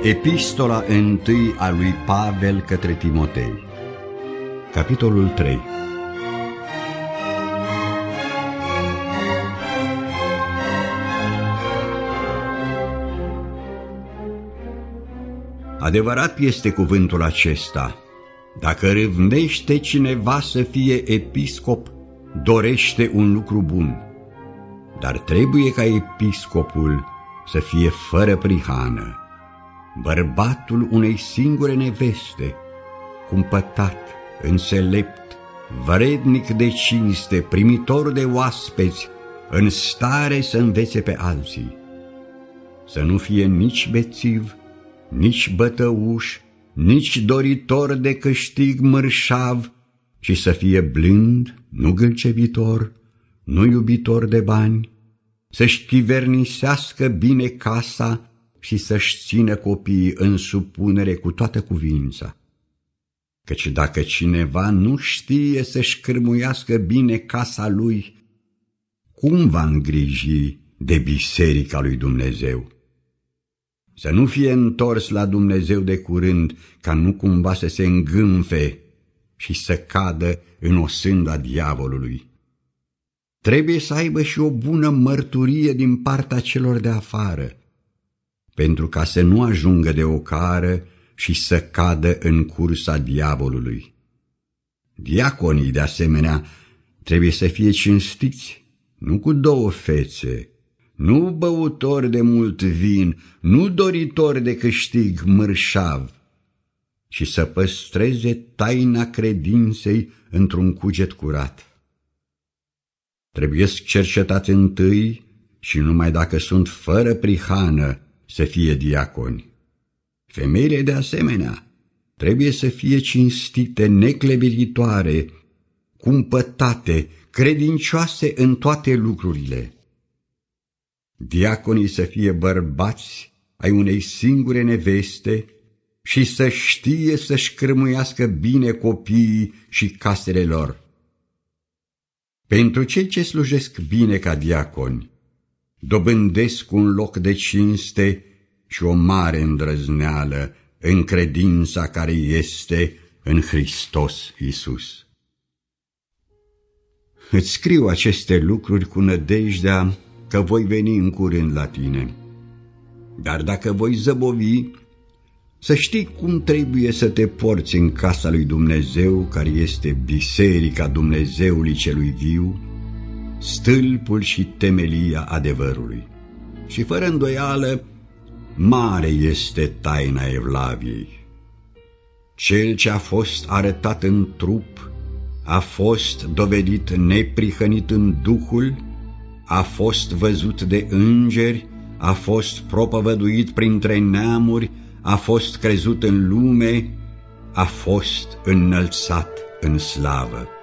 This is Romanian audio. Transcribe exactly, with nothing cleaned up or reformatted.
Epistola întâi a lui Pavel către Timotei. Capitolul trei. Adevărat este cuvântul acesta: dacă râvnește cineva să fie episcop, dorește un lucru bun, dar trebuie ca episcopul să fie fără prihană, bărbatul unei singure neveste, cumpătat, înțelept, vrednic de cinste, primitor de oaspeți, în stare să învețe pe alții. Să nu fie nici bețiv, nici bătăuș, nici doritor de câștig mărșav, ci să fie blând, nu gâlcevitor, nu iubitor de bani, să-și chivernisească bine casa și să-și țină copiii în supunere cu toată cuviința. Căci dacă cineva nu știe să-și cârmuiască bine casa lui, cum va îngriji de biserica lui Dumnezeu? Să nu fie întors la Dumnezeu de curând, ca nu cumva să se îngânfe și să cadă în osânda diavolului. Trebuie să aibă și o bună mărturie din partea celor de afară, pentru ca să nu ajungă de ocară și să cadă în cursa diavolului. Diaconii, de asemenea, trebuie să fie cinstiți, nu cu două fețe, nu băutori de mult vin, nu doritori de câștig mărșav, ci să păstreze taina credinței într-un cuget curat. Trebuie-s cercetați întâi și numai dacă sunt fără prihană să fie diaconi. Femeile, de asemenea, trebuie să fie cinstite, neclevetitoare, cumpătate, credincioase în toate lucrurile. Diaconii să fie bărbați ai unei singure neveste și să știe să-și cârmuiască bine copiii și casele lor. Pentru cei ce slujesc bine ca diaconi, dobândesc un loc de cinste și o mare îndrăzneală în credința care este în Hristos Iisus. Îți scriu aceste lucruri cu nădejdea că voi veni în curând la tine. Dar dacă voi zăbovi, să știi cum trebuie să te porți în casa lui Dumnezeu, care este biserica Dumnezeului celui viu, stâlpul și temelia adevărului. Și fără îndoială, mare este taina Evlaviei. Cel ce a fost arătat în trup a fost dovedit neprihănit în Duhul, a fost văzut de îngeri, a fost propovăduit printre neamuri, a fost crezut în lume, a fost înălțat în slavă.